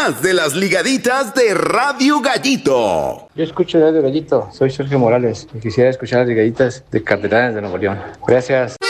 más de las ligaditas de Radio Gallito. Yo escucho Radio Gallito, soy Sergio Morales y quisiera escuchar las ligaditas de Cardenales de Nuevo León. Gracias.